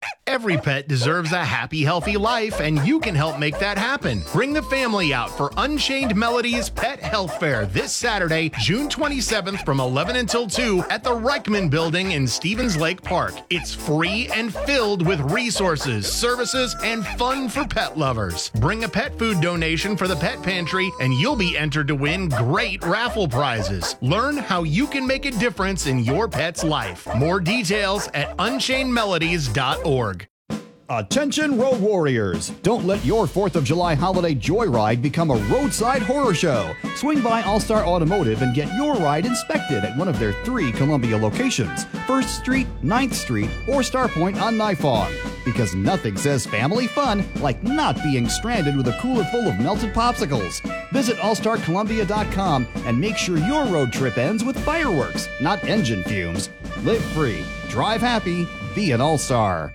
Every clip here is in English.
Every pet deserves a happy, healthy life, and you can help make that happen. Bring the family out for Unchained Melodies Pet Health Fair this Saturday, June 27th from 11 until 2 at the Reichman Building in Stevens Lake Park. It's free and filled with resources, services, and fun for pet lovers. Bring a pet food donation for the Pet Pantry, and you'll be entered to win great raffle prizes. Learn how you can make a difference in your pet's life. More details at unchainedmelodies.org. Attention road warriors! Don't let your 4th of July holiday joyride become a roadside horror show. Swing by All-Star Automotive and get your ride inspected at one of their 3 Columbia locations, 1st Street, 9th Street, or Starpoint on Nifong. Because nothing says family fun like not being stranded with a cooler full of melted popsicles. Visit allstarcolumbia.com and make sure your road trip ends with fireworks, not engine fumes. Live free, drive happy, be an All-Star.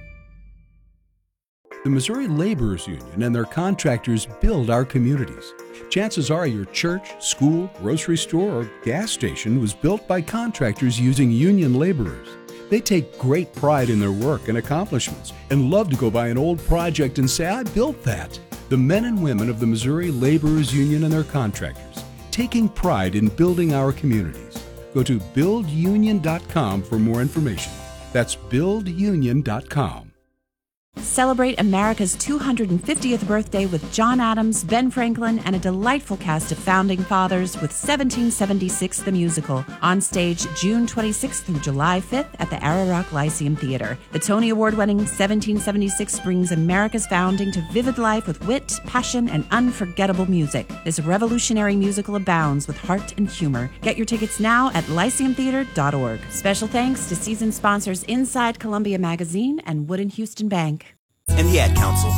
The Missouri Laborers Union and their contractors build our communities. Chances are your church, school, grocery store, or gas station was built by contractors using union laborers. They take great pride in their work and accomplishments and love to go by an old project and say, "I built that." The men and women of the Missouri Laborers Union and their contractors, taking pride in building our communities. Go to buildunion.com for more information. That's buildunion.com. Celebrate America's 250th birthday with John Adams, Ben Franklin, and a delightful cast of founding fathers with 1776 the Musical, on stage June 26th through July 5th at the Ararock Lyceum Theater. The Tony Award-winning 1776 brings America's founding to vivid life with wit, passion, and unforgettable music. This revolutionary musical abounds with heart and humor. Get your tickets now at lyceumtheater.org. Special thanks to season sponsors Inside Columbia Magazine and Wood & Houston Bank. And the Ad Council.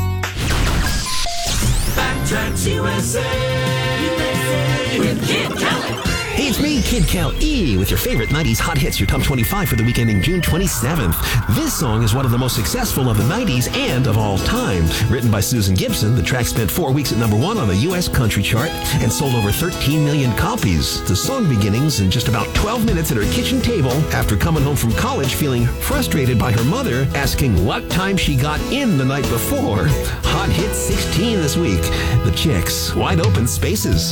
Backtracks USA with Kid Kelly. Hey, it's me, Kid Cal E, with your favorite 90s hot hits, your top 25 for the weekend ending June 27th. This song is one of the most successful of the 90s and of all time. Written by Susan Gibson, the track spent 4 weeks at #1 on the U.S. country chart and sold over 13 million copies. The song beginnings in just about 12 minutes at her kitchen table after coming home from college feeling frustrated by her mother asking what time she got in the night before. Hot hit 16 this week. The Chicks, Wide Open Spaces.